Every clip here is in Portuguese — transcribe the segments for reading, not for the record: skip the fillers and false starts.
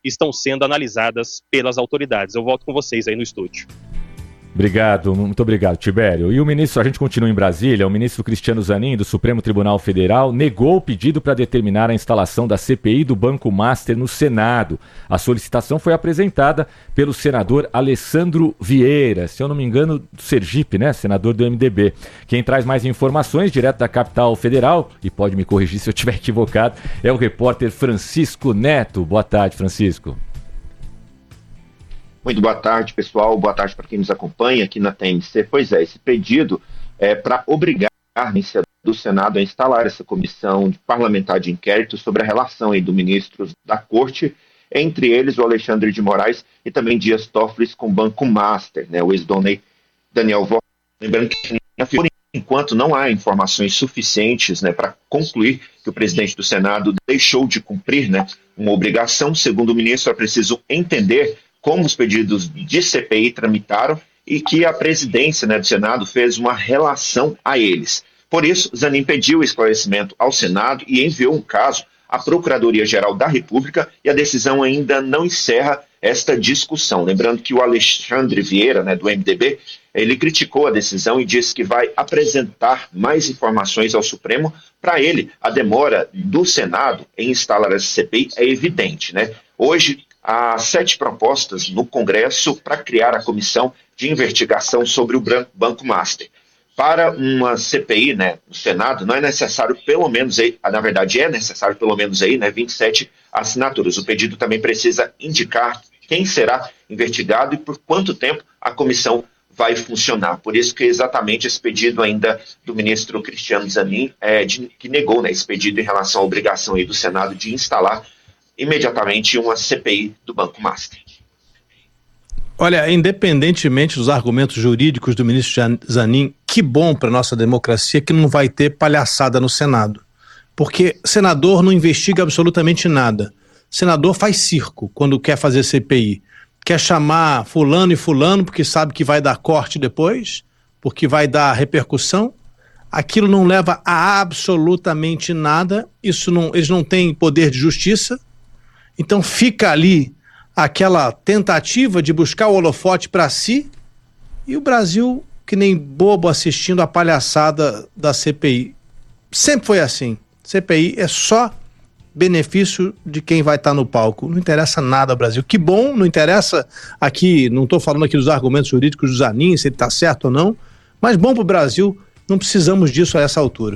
estão sendo analisadas pelas autoridades. Eu volto com vocês aí no estúdio. Obrigado, muito obrigado, Tibério. E o ministro, a gente continua em Brasília, o ministro Cristiano Zanin, do Supremo Tribunal Federal, negou o pedido para determinar a instalação da CPI do Banco Master no Senado. A solicitação foi apresentada pelo senador Alessandro Vieira, se eu não me engano, do Sergipe, né? Senador do MDB. Quem traz mais informações, direto da capital federal, e pode me corrigir se eu estiver equivocado, é o repórter Francisco Neto. Boa tarde, Francisco. Muito boa tarde, pessoal. Boa tarde para quem nos acompanha aqui na TMC. Pois é, esse pedido é para obrigar a agência do Senado a instalar essa comissão parlamentar de inquérito sobre a relação aí do ministros da Corte, entre eles o Alexandre de Moraes e também Dias Toffoli com o Banco Master, né, o ex-dono Daniel Vorcaro. Lembrando que, por enquanto, não há informações suficientes, né, para concluir que o presidente do Senado deixou de cumprir, né, uma obrigação. Segundo o ministro, é preciso entender como os pedidos de CPI tramitaram e que a presidência, né, do Senado fez uma relação a eles. Por isso, Zanin pediu o esclarecimento ao Senado e enviou um caso à Procuradoria-Geral da República, e a decisão ainda não encerra esta discussão. Lembrando que o Alexandre Vieira, né, do MDB, ele criticou a decisão e disse que vai apresentar mais informações ao Supremo. Para ele, a demora do Senado em instalar essa CPI é evidente, né? Hoje, há 7 propostas no Congresso para criar a comissão de investigação sobre o Banco Master. Para uma CPI, né, no Senado, não é necessário pelo menos, na verdade é necessário pelo menos aí, né, 27 assinaturas. O pedido também precisa indicar quem será investigado e por quanto tempo a comissão vai funcionar. Por isso que exatamente esse pedido ainda do ministro Cristiano Zanin, que negou, né, esse pedido em relação à obrigação aí do Senado de instalar imediatamente uma CPI do Banco Master. Olha, independentemente dos argumentos jurídicos do ministro Zanin, que bom para a nossa democracia que não vai ter palhaçada no Senado. Porque senador não investiga absolutamente nada. Senador faz circo quando quer fazer CPI. Quer chamar fulano e fulano porque sabe que vai dar corte depois, porque vai dar repercussão. Aquilo não leva a absolutamente nada. Eles não têm poder de justiça. Então fica ali aquela tentativa de buscar o holofote para si, e o Brasil que nem bobo assistindo a palhaçada da CPI. Sempre foi assim. CPI é só benefício de quem vai estar no palco. Não interessa nada ao Brasil. Que bom, não interessa aqui, não estou falando aqui dos argumentos jurídicos do Zanin, se ele está certo ou não, mas bom para o Brasil, não precisamos disso a essa altura.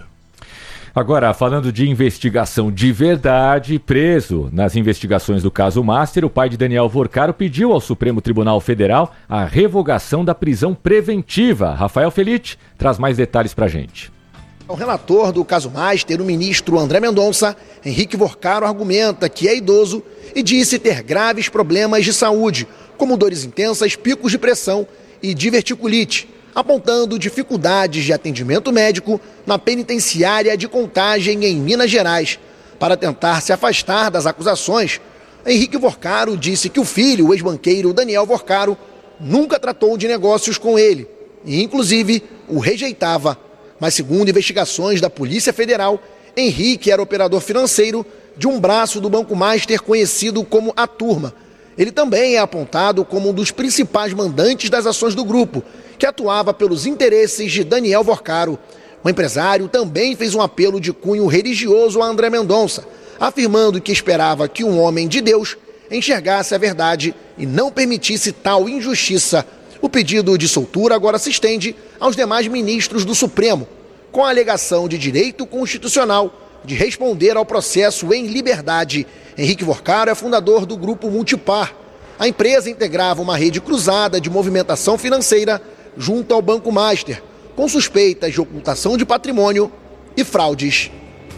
Agora, falando de investigação de verdade, preso nas investigações do caso Master, o pai de Daniel Vorcaro pediu ao Supremo Tribunal Federal a revogação da prisão preventiva. Rafael Felite traz mais detalhes pra gente. O relator do caso Master, o ministro André Mendonça, Henrique Vorcaro, argumenta que é idoso e disse ter graves problemas de saúde, como dores intensas, picos de pressão e diverticulite, apontando dificuldades de atendimento médico na penitenciária de Contagem, em Minas Gerais. Para tentar se afastar das acusações, Henrique Vorcaro disse que o filho, o ex-banqueiro Daniel Vorcaro, nunca tratou de negócios com ele e, inclusive, o rejeitava. Mas, segundo investigações da Polícia Federal, Henrique era operador financeiro de um braço do Banco Master conhecido como A Turma. Ele também é apontado como um dos principais mandantes das ações do grupo, que atuava pelos interesses de Daniel Vorcaro. O empresário também fez um apelo de cunho religioso a André Mendonça, afirmando que esperava que um homem de Deus enxergasse a verdade e não permitisse tal injustiça. O pedido de soltura agora se estende aos demais ministros do Supremo, com a alegação de direito constitucional de responder ao processo em liberdade. Henrique Vorcaro é fundador do Grupo Multipar. A empresa integrava uma rede cruzada de movimentação financeira junto ao Banco Master, com suspeitas de ocultação de patrimônio e fraudes.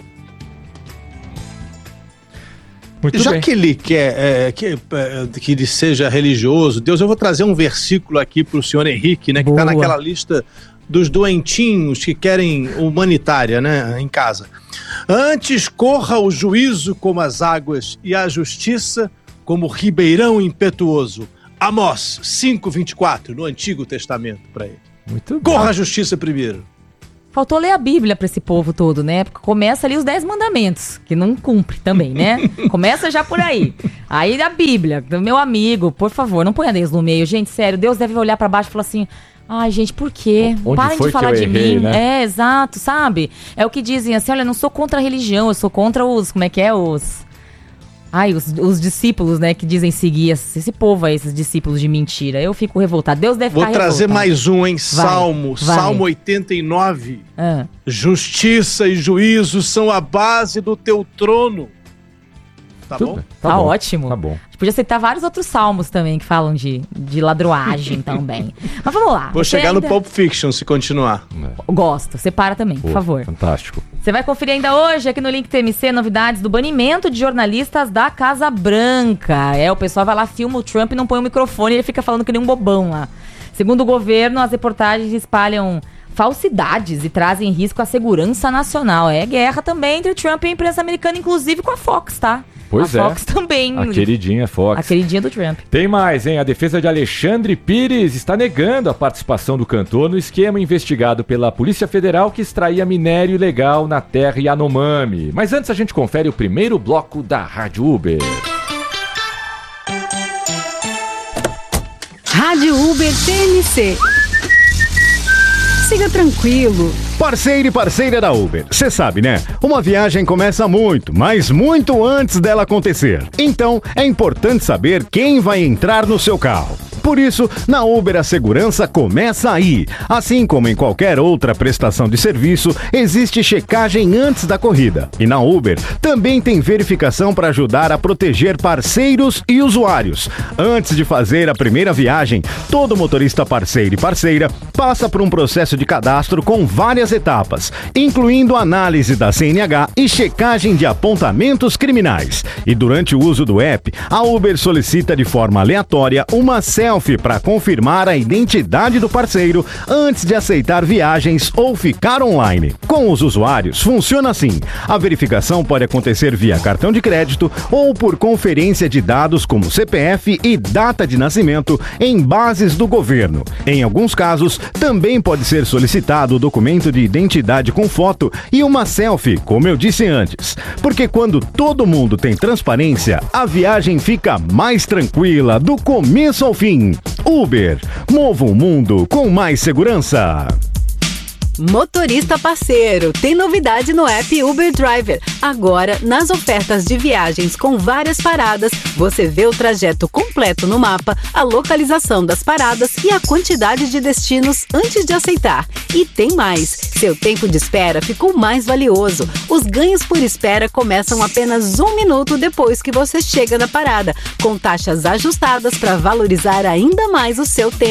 Muito Já bem. que ele quer que ele seja religioso, Deus, eu vou trazer um versículo aqui para o senhor Henrique, né, que está naquela lista dos doentinhos que querem humanitária, né, em casa. Antes corra o juízo como as águas e a justiça como o ribeirão impetuoso. Amós 5:24, no Antigo Testamento, para ele. Muito bem. Corra a justiça primeiro. Faltou ler a Bíblia pra esse povo todo, né? Porque começa ali os 10 mandamentos, que não cumpre também, né? Começa já por aí. Aí a Bíblia, meu amigo, por favor, não ponha Deus no meio. Gente, sério, Deus deve olhar pra baixo e falar assim... Ai, gente, por quê? Parem de falar de mim. Né? Exato, sabe? É o que dizem assim, olha, eu não sou contra a religião, eu sou contra os... Como é que é? Os discípulos, né, que dizem seguir esse povo aí, esses discípulos de mentira. Eu fico revoltado. Deus deve ficar revoltado. Vou trazer mais um, hein? Salmo 89. Justiça e juízo são a base do teu trono. Tá bom? Tá bom. Ótimo. Tá bom. A gente podia citar vários outros salmos também que falam de ladroagem também. Mas vamos lá. Vou chegar no Pulp Fiction se continuar. Gosto. Separa também, por favor. Fantástico. Você vai conferir ainda hoje aqui no Link TMC novidades do banimento de jornalistas da Casa Branca. O pessoal vai lá, filma o Trump e não põe o microfone e ele fica falando que nem um bobão lá. Segundo o governo, as reportagens espalham falsidades e trazem risco à segurança nacional. É guerra também entre Trump e a imprensa americana, inclusive com a Fox, tá? Pois a Fox também. A queridinha Fox. A queridinha do Trump. Tem mais, hein? A defesa de Alexandre Pires está negando a participação do cantor no esquema investigado pela Polícia Federal que extraía minério ilegal na terra Yanomami. Mas antes a gente confere o primeiro bloco da Rádio Uber. Rádio Uber TMC. Siga tranquilo. Parceiro e parceira da Uber, você sabe, né? Uma viagem começa muito, mas muito antes dela acontecer. Então, é importante saber quem vai entrar no seu carro. Por isso, na Uber a segurança começa aí. Assim como em qualquer outra prestação de serviço, existe checagem antes da corrida. E na Uber também tem verificação para ajudar a proteger parceiros e usuários. Antes de fazer a primeira viagem, todo motorista parceiro e parceira passa por um processo de cadastro com várias etapas, incluindo análise da CNH e checagem de apontamentos criminais. E durante o uso do app, a Uber solicita de forma aleatória uma selfie para confirmar a identidade do parceiro antes de aceitar viagens ou ficar online. Com os usuários, funciona assim. A verificação pode acontecer via cartão de crédito ou por conferência de dados como CPF e data de nascimento em bases do governo. Em alguns casos, também pode ser solicitado o documento de identidade com foto e uma selfie, como eu disse antes. Porque quando todo mundo tem transparência, a viagem fica mais tranquila do começo ao fim. Uber, mova o mundo com mais segurança. Motorista parceiro, tem novidade no app Uber Driver. Agora, nas ofertas de viagens com várias paradas, você vê o trajeto completo no mapa, a localização das paradas e a quantidade de destinos antes de aceitar. E tem mais, seu tempo de espera ficou mais valioso. Os ganhos por espera começam apenas 1 minuto depois que você chega na parada, com taxas ajustadas para valorizar ainda mais o seu tempo.